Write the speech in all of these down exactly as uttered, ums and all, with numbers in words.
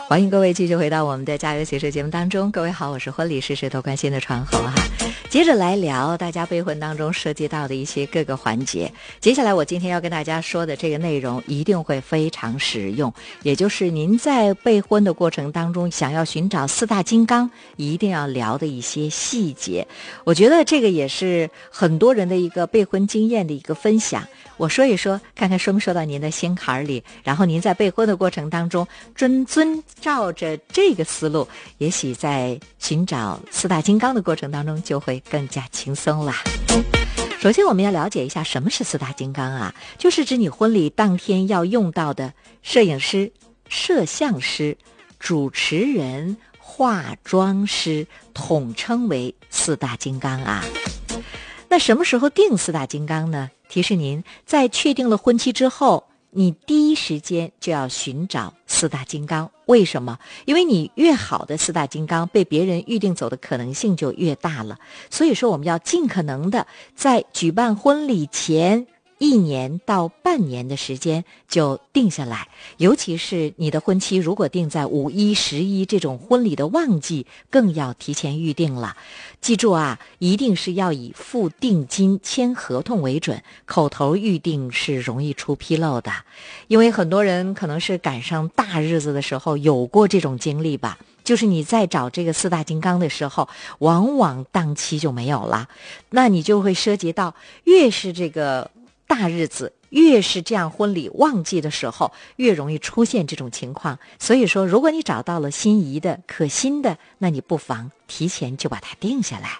欢迎各位继续回到我们的家有喜事节目当中。各位好，我是婚礼事事都关心的传侯哈。接着来聊大家备婚当中涉及到的一些各个环节。接下来我今天要跟大家说的这个内容一定会非常实用，也就是您在备婚的过程当中想要寻找四大金刚一定要聊的一些细节。我觉得这个也是很多人的一个备婚经验的一个分享，我说一说看看说没说到您的心坎里，然后您在备婚的过程当中遵遵照着这个思路，也许在寻找四大金刚的过程当中就会更加轻松啦。首先我们要了解一下什么是四大金刚啊，就是指你婚礼当天要用到的摄影师、摄像师、主持人、化妆师，统称为四大金刚啊。那什么时候定四大金刚呢？提示您，在确定了婚期之后，你第一时间就要寻找四大金刚。为什么？因为你越好的四大金刚被别人预定走的可能性就越大了。所以说我们要尽可能的在举办婚礼前一年到半年的时间就定下来，尤其是你的婚期如果定在五一、十一这种婚礼的旺季，更要提前预定了。记住啊，一定是要以付定金、签合同为准，口头预定是容易出纰漏的。因为很多人可能是赶上大日子的时候有过这种经历吧，就是你在找这个四大金刚的时候，往往档期就没有了，那你就会涉及到越是这个大日子，越是这样婚礼旺季的时候，越容易出现这种情况。所以说如果你找到了心仪的可心的，那你不妨提前就把它定下来。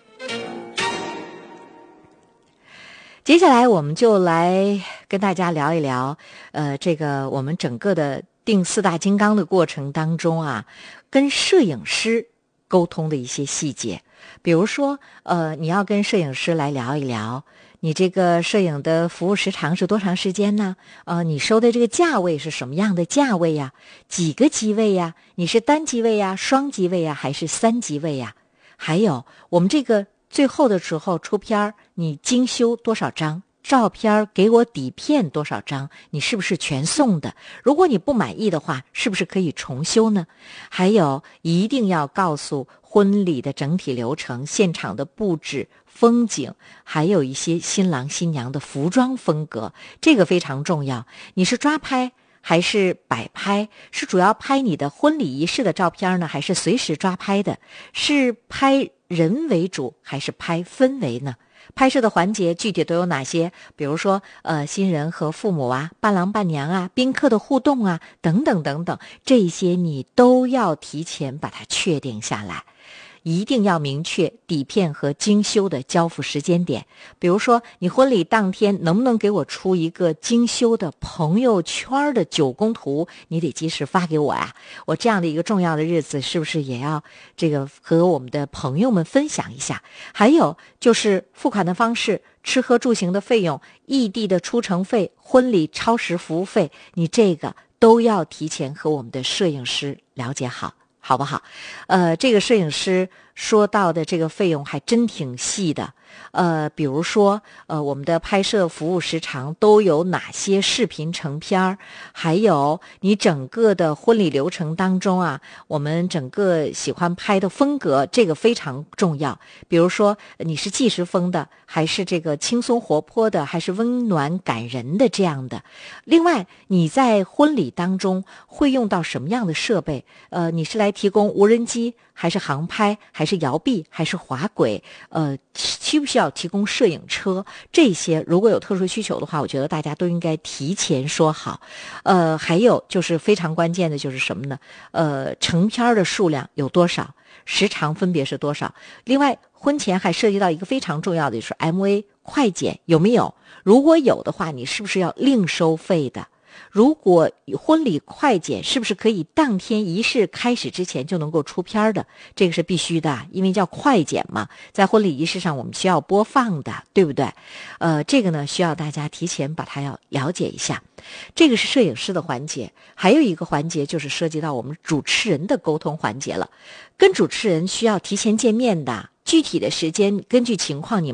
接下来我们就来跟大家聊一聊呃，这个我们整个的定四大金刚的过程当中啊，跟摄影师沟通的一些细节。比如说呃，你要跟摄影师来聊一聊你这个摄影的服务时长是多长时间呢？呃，你收的这个价位是什么样的价位呀？几个机位呀？你是单机位呀、双机位呀，还是三机位呀？还有我们这个最后的时候出片，你精修多少张？照片给我底片多少张？你是不是全送的？如果你不满意的话，是不是可以重修呢？还有一定要告诉婚礼的整体流程、现场的布置、风景，还有一些新郎新娘的服装风格，这个非常重要。你是抓拍还是摆拍？是主要拍你的婚礼仪式的照片呢，还是随时抓拍的？是拍人为主还是拍氛围呢？拍摄的环节具体都有哪些？比如说呃，新人和父母啊，伴郎伴娘啊，宾客的互动啊，等等等等，这些你都要提前把它确定下来。一定要明确底片和精修的交付时间点。比如说你婚礼当天能不能给我出一个精修的朋友圈的九宫图，你得及时发给我呀、啊。我这样的一个重要的日子是不是也要这个和我们的朋友们分享一下？还有就是付款的方式，吃喝住行的费用，异地的出城费，婚礼超时服务费，你这个都要提前和我们的摄影师了解好，好不好？呃，这个摄影师说到的这个费用还真挺细的。呃，比如说，呃，我们的拍摄服务时长都有哪些视频成片，还有你整个的婚礼流程当中啊，我们整个喜欢拍的风格，这个非常重要。比如说，你是纪实风的，还是这个轻松活泼的，还是温暖感人的这样的。另外，你在婚礼当中会用到什么样的设备？呃，你是来提供无人机，还是航拍，还是摇臂，还是滑轨？呃，需不需要提供摄影车？这些如果有特殊需求的话，我觉得大家都应该提前说好。呃，还有就是非常关键的就是什么呢？呃，成片的数量有多少？时长分别是多少？另外，婚前还涉及到一个非常重要的，就是 M V 快剪有没有？如果有的话，你是不是要另收费的？如果婚礼快剪是不是可以当天仪式开始之前就能够出片的？这个是必须的，因为叫快剪嘛，在婚礼仪式上我们需要播放的，对不对？呃，这个呢需要大家提前把它要了解一下。这个是摄影师的环节，还有一个环节就是涉及到我们主持人的沟通环节了。跟主持人需要提前见面的，具体的时间根据情况你